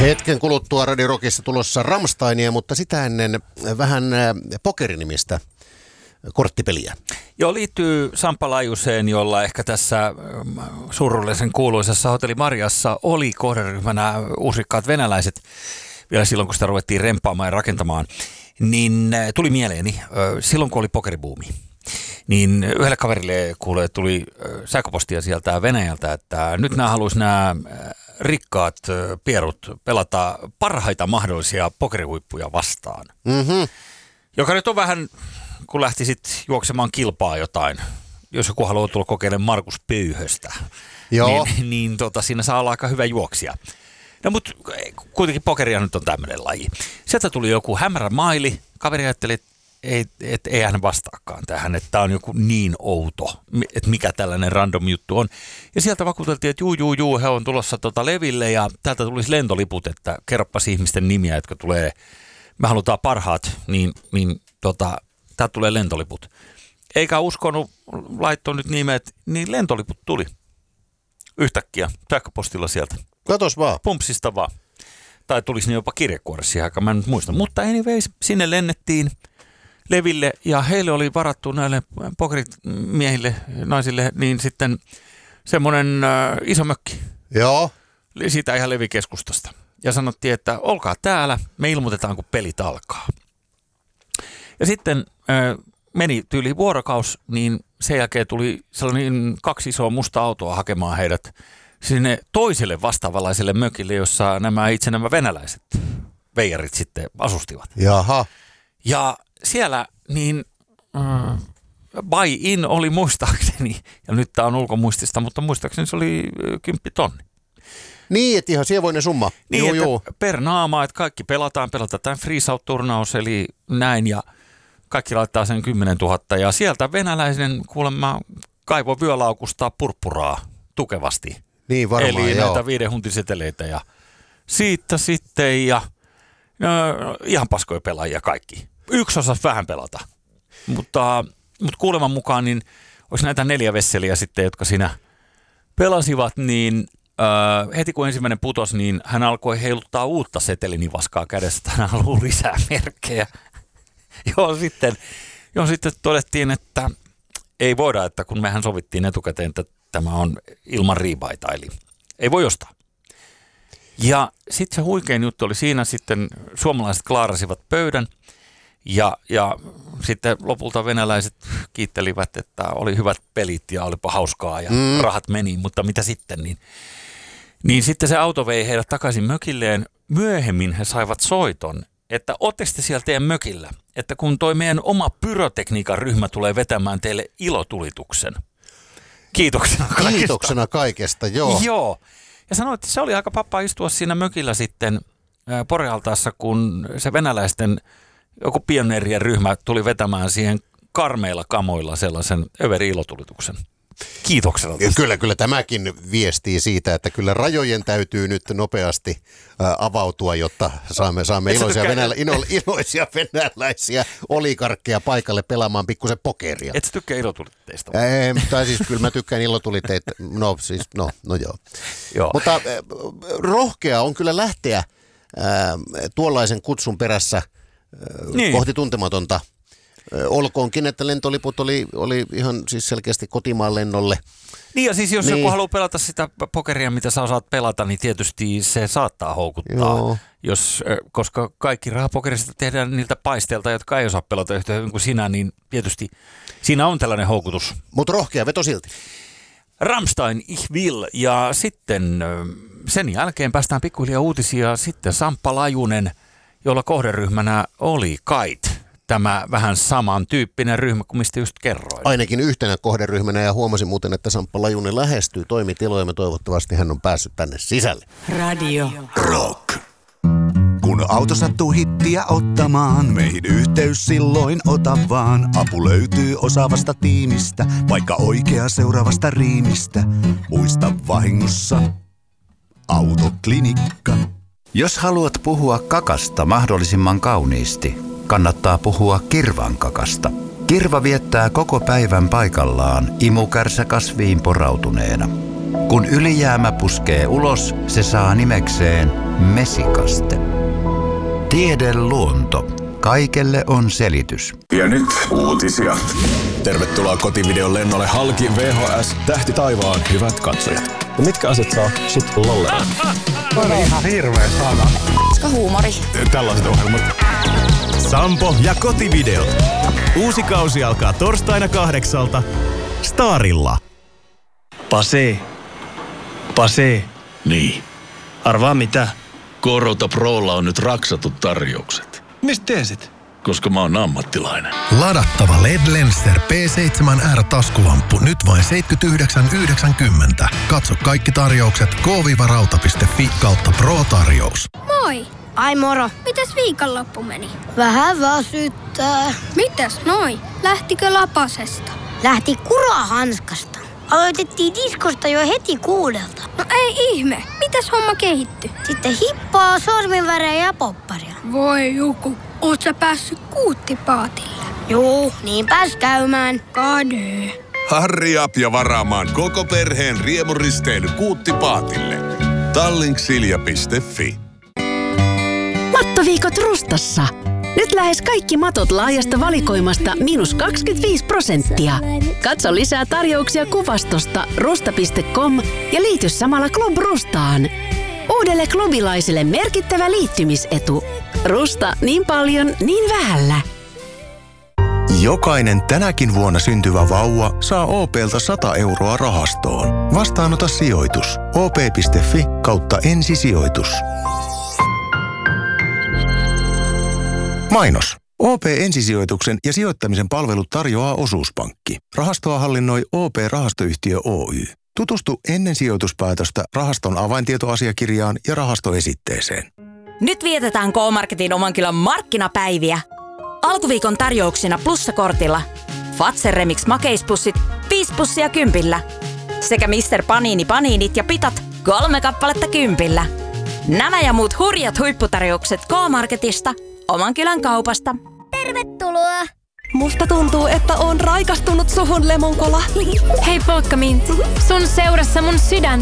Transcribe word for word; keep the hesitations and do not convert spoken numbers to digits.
Hetken kuluttua Radio Rockissa tulossa Rammsteinia, mutta sitä ennen vähän pokerinimistä korttipeliä. Joo, liittyy Samppa Lajuseen, jolla ehkä tässä surullisen kuuluisessa Hotelli Mariassa oli kohderyhmänä uusrikkaat venäläiset vielä silloin, kun sitä ruvettiin remppaamaan ja rakentamaan. Niin tuli mieleeni, silloin kun oli pokeribuumi, niin yhdelle kaverille kuulee, tuli sähköpostia sieltä Venäjältä, että nyt nämä haluaisi nämä rikkaat pierut pelata parhaita mahdollisia pokerihuippuja vastaan. Mm-hmm. Joka nyt on vähän, kun lähti sitten juoksemaan kilpaa jotain, jos joku haluaa tulla kokeilemaan Markus Pöyhöstä, Joo. niin, niin tota, siinä saa olla aika hyvä juoksija. No mutta kuitenkin pokeria nyt on tämmöinen laji. Sieltä tuli joku hämärä maili, kaveri ajatteli, että ei, et, ei hän vastaakaan tähän, että tämä on joku niin outo, että mikä tällainen random juttu on. Ja sieltä vakuuteltiin, että juu, juu, juu, he on tulossa tota leville ja täältä tulisi lentoliput, että kerroppas ihmisten nimiä, jotka tulee, me halutaan parhaat, niin, niin tota, täältä tulee lentoliput. Eikä uskonut, laittoi nyt nimet, niin lentoliput tuli yhtäkkiä sähköpostilla sieltä. Katos vaan. Pumpsista vaan. Tai tulisi ne jopa kirjekuoressa siihen aikaan, mä en nyt muista. Mutta anyways, sinne lennettiin leville ja heille oli varattu näille pokerimiehille, naisille, niin sitten semmoinen äh, iso mökki. Joo. Siitä ihan levikeskustasta. Ja sanottiin, että olkaa täällä, me ilmoitetaan, kun pelit alkaa. Ja sitten äh, meni tyyli vuorokaus, niin sen jälkeen tuli sellainen kaksi isoa musta autoa hakemaan heidät sinne toiselle vastaavanlaiselle mökille, jossa nämä itse nämä venäläiset veijarit sitten asustivat. Jaha. Ja siellä niin äh, buy-in oli muistaakseni, ja nyt tämä on ulkomuistista, mutta muistaakseni se oli kymppi tonni. Niin, että ihan sievoinen summa. Niin, juu, että juu. per naama, että kaikki pelataan, pelataan freeze out-turnaus, eli näin, ja kaikki laittaa sen kymmenen tuhatta, ja sieltä venäläisen kuulemma kaivo vyölaukustaa purppuraa tukevasti. Niin varmaan, eli joo. näitä viiden huntiseteleitä, ja siitä sitten, ja no, ihan paskoja pelaajia kaikki. Yksi osasi vähän pelata, mutta, mutta kuuleman mukaan niin olisi näitä neljä vesseliä sitten, jotka siinä pelasivat, niin äh, heti kun ensimmäinen putosi, niin hän alkoi heiluttaa uutta setelinivaskaa kädessä, että hän haluaa lisää merkkejä. joo, sitten, joo, sitten todettiin, että ei voida, että kun mehän sovittiin etukäteen, että tämä on ilman riibaita, eli ei voi ostaa. Ja sitten se huikein juttu oli siinä, sitten suomalaiset klaarasivat pöydän ja, ja sitten lopulta venäläiset kiittelivät, että oli hyvät pelit ja olipa hauskaa ja mm. rahat meni, mutta mitä sitten? Niin, niin sitten se auto vei heidät takaisin mökilleen. Myöhemmin he saivat soiton, että ootteko te siellä teidän mökillä, että kun toi meidän oma pyrotekniikan ryhmä tulee vetämään teille ilotulituksen. Kiitoksena kaikesta. Kiitoksena kaikesta, joo. Joo. Ja sanoin, että se oli aika pappa istua siinä mökillä sitten Porealtaassa, kun se venäläisten joku pioneerien ryhmä tuli vetämään siihen karmeilla kamoilla sellaisen överi-ilotulituksen. Kiitoksena tästä. Kyllä, kyllä tämäkin viestii siitä, että kyllä rajojen täytyy nyt nopeasti ä, avautua, jotta saamme, saamme iloisia, tykkää... venälä, ilo, iloisia venäläisiä oligarkkeja paikalle pelaamaan pikkusen pokeria. Et sä tykkää ilotulitteista? Ei, tai siis kyllä mä tykkään ilotulitteita, no siis, no, no joo. joo. Mutta äh, rohkea on kyllä lähteä äh, tuollaisen kutsun perässä äh, niin. kohti tuntematonta. Olkoonkin, että lentoliput oli, oli ihan siis selkeästi kotimaan lennolle. Niin ja siis jos niin. joku haluaa pelata sitä pokeria, mitä sä osaat pelata, niin tietysti se saattaa houkuttaa. Joo. Jos, koska kaikki rahapokerista tehdään niiltä paisteilta, jotka ei osaa pelata yhtä hyvin kuin sinä, niin tietysti siinä on tällainen houkutus. Mutta rohkea veto silti. Rammstein, Ich will, ja sitten sen jälkeen päästään pikkuhiljaa uutisia. Sitten Samppa Lajunen, jolla kohderyhmänä oli Kite. Tämä vähän samantyyppinen ryhmä kuin mistä just kerroin. Ainakin yhtenä kohderyhmänä ja huomasin muuten, että Samppa Lajunen lähestyy toimitiloimme. Toivottavasti hän on päässyt tänne sisälle. Radio Rock. Kun auto sattuu hittiä ottamaan, meihin yhteys silloin ota vaan. Apu löytyy osaavasta tiimistä, vaikka oikea seuraavasta riimistä. Muista vahingossa Autoklinikka. Jos haluat puhua kakasta mahdollisimman kauniisti, kannattaa puhua kirvankakasta. Kirva viettää koko päivän paikallaan imukärsä kasviin porautuneena. Kun ylijäämä puskee ulos, se saa nimekseen Mesikaste. Tiede luonto. Kaikelle on selitys. Ja nyt uutisia. Tervetuloa kotivideon lennolle halki V H S Tähti taivaan, hyvät katsojat. Ja mitkä asiat saa sut lollemaan? On ihan hirveä sana. Koska huumori. Tällaiset ohjelmat. Sampo ja kotivideot. Uusi kausi alkaa torstaina kahdeksalta Starilla. Pase. Pase. Niin. Arvaa mitä? Korota Prolla on nyt raksatut tarjoukset. Mistä tiesit? Koska mä oon ammattilainen. Ladattava L E D Lenser P seitsemän R taskulamppu nyt vain seitsemänkymmentäyhdeksän yhdeksänkymmentä. Katso kaikki tarjoukset k rauta piste fi kautta pro-tarjous. Moi! Ai moro! Mitäs viikonloppu meni? Vähän väsyttää. Mitäs noi? Lähtikö lapasesta? Lähti kurahanskasta. Aloitettiin diskosta jo heti kuudelta. No ei ihme. Mitäs homma kehittyi? Sitten hippaa, sorminvärejä ja popparia. Voi joku. Oot sä päässyt kuuttipaatille? Juu, niin pääs käymään. Kade. Hurry up ja varaamaan koko perheen riemuristeily Kuuttipaatille. Tallink-silja piste fi. Mattoviikot Rustassa. Nyt lähes kaikki matot laajasta valikoimasta miinus kaksikymmentäviisi prosenttia. Katso lisää tarjouksia kuvastosta rusta piste com ja liity samalla Club Rustaan. Uudelle klubilaiselle merkittävä liittymisetu. Rusta niin paljon, niin vähällä. Jokainen tänäkin vuonna syntyvä vauva saa O P:ltä sata euroa rahastoon. Vastaanota sijoitus. O P piste fi kautta ensisijoitus. Mainos. O P-ensisijoituksen ja sijoittamisen palvelut tarjoaa Osuuspankki. Rahastoa hallinnoi O P-rahastoyhtiö Oy. Tutustu ennen sijoituspäätöstä rahaston avaintietoasiakirjaan ja rahastoesitteeseen. Nyt vietetään K-Marketin oman kylän markkinapäiviä. Alkuviikon tarjouksina plussakortilla. Fazer Remix makeispussit viisi pussia kympillä. Sekä mister Panini paniinit ja pitat kolme kappaletta kympillä. Nämä ja muut hurjat huipputarjoukset K-Marketista, oman kylän kaupasta. Tervetuloa! Musta tuntuu, että on raikastunut suhun, Lemonkola. Hei Pokkami, sun seurassa mun sydän